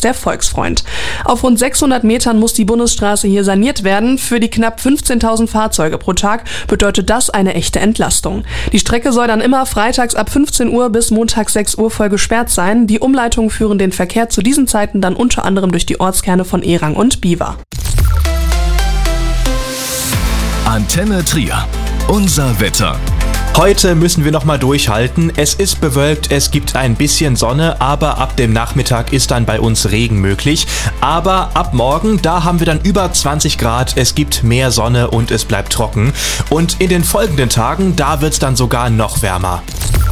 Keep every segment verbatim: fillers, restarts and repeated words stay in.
Platz der Volksfreund. Auf rund sechshundert Metern muss die Bundesstraße hier saniert werden. Für die knapp fünfzehntausend Fahrzeuge pro Tag bedeutet das eine echte Entlastung. Die Strecke soll dann immer freitags ab fünfzehn Uhr bis montags sechs Uhr voll gesperrt sein. Die Umleitungen führen den Verkehr zu diesen Zeiten dann unter anderem durch die Ortskerne von Erang und Biewer. Antenne Trier. Unser Wetter. Heute müssen wir noch mal durchhalten. Es ist bewölkt, es gibt ein bisschen Sonne, aber ab dem Nachmittag ist dann bei uns Regen möglich. Aber ab morgen, da haben wir dann über zwanzig Grad, es gibt mehr Sonne und es bleibt trocken. Und in den folgenden Tagen, da wird es dann sogar noch wärmer.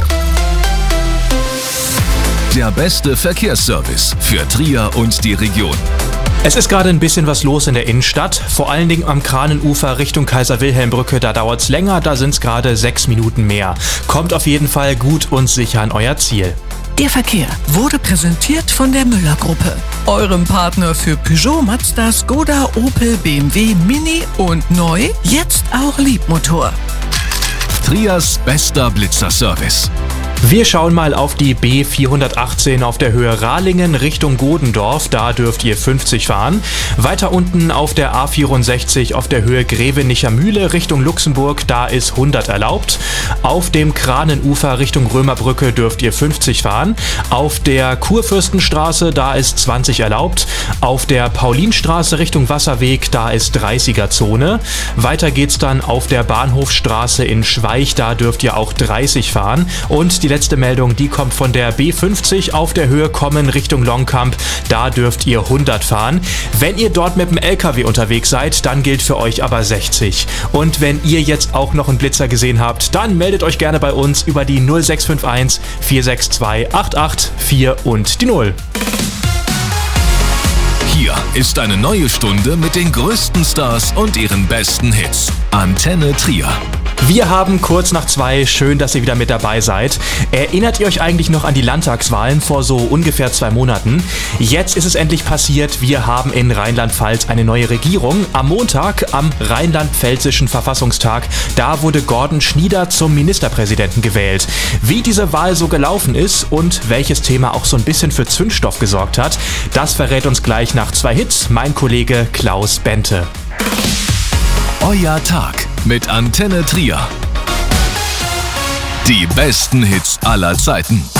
Der beste Verkehrsservice für Trier und die Region. Es ist gerade ein bisschen was los in der Innenstadt, vor allen Dingen am Kranenufer Richtung Kaiser-Wilhelm-Brücke, da dauert es länger, da sind es gerade sechs Minuten mehr. Kommt auf jeden Fall gut und sicher an euer Ziel. Der Verkehr wurde präsentiert von der Müller-Gruppe, eurem Partner für Peugeot, Mazda, Skoda, Opel, B M W, Mini und neu, jetzt auch Liebmotor. Triers bester Blitzerservice. Wir schauen mal auf die B vierhundertachtzehn auf der Höhe Rahlingen Richtung Godendorf, da dürft ihr fünfzig fahren. Weiter unten auf der A vierundsechzig auf der Höhe Grevenicher Mühle Richtung Luxemburg, da ist hundert erlaubt. Auf dem Kranenufer Richtung Römerbrücke dürft ihr fünfzig fahren. Auf der Kurfürstenstraße, da ist zwanzig erlaubt. Auf der Paulinstraße Richtung Wasserweg, da ist dreißiger Zone. Weiter geht's dann auf der Bahnhofstraße in Schweich, da dürft ihr auch dreißig fahren. Und die letzte Meldung, die kommt von der B fünfzig auf der Höhe Kommen Richtung Longkamp. Da dürft ihr hundert fahren. Wenn ihr dort mit dem L K W unterwegs seid, dann gilt für euch aber sechzig. Und wenn ihr jetzt auch noch einen Blitzer gesehen habt, dann meldet euch gerne bei uns über die null sechs fünf eins vier sechs zwei acht acht vier und die null. Hier ist eine neue Stunde mit den größten Stars und ihren besten Hits. Antenne Trier. Wir haben kurz nach zwei, schön, dass ihr wieder mit dabei seid. Erinnert ihr euch eigentlich noch an die Landtagswahlen vor so ungefähr zwei Monaten? Jetzt ist es endlich passiert, wir haben in Rheinland-Pfalz eine neue Regierung. Am Montag, am Rheinland-Pfälzischen Verfassungstag, da wurde Gordon Schnieder zum Ministerpräsidenten gewählt. Wie diese Wahl so gelaufen ist und welches Thema auch so ein bisschen für Zündstoff gesorgt hat, das verrät uns gleich nach zwei Hits mein Kollege Klaus Bente. Euer Tag mit Antenne Trier. Die besten Hits aller Zeiten.